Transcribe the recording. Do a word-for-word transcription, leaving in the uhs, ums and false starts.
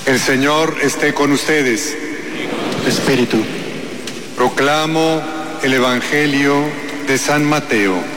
El Señor esté con ustedes. Espíritu. Proclamo el Evangelio de San Mateo.